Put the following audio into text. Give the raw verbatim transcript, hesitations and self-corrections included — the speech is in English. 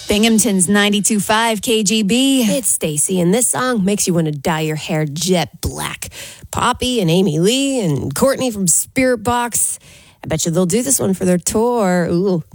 Binghamton's ninety-two point five K G B. It's Stacy, and this song makes you want to dye your hair jet black. Poppy and Amy Lee and Courtney from Spirit Box. I bet you they'll do this one for their tour. Ooh,